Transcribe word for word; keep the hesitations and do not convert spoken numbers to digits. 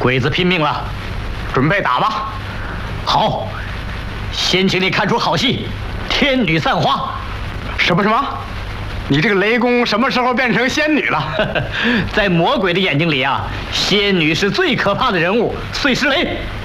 鬼子拼命了，准备打吧。好，先请你看出好戏，天女散花。 什么什么？你这个雷公什么时候变成仙女了？ 在魔鬼的眼睛里啊，仙女是最可怕的人物，碎石雷。